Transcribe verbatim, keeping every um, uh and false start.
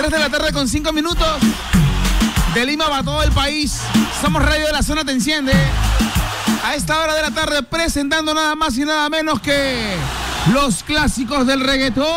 tres de la tarde con cinco minutos. De Lima va todo el país. Somos Radio de la Zona Te Enciende. A esta hora de la tarde presentando nada más y nada menos que los clásicos del reggaetón.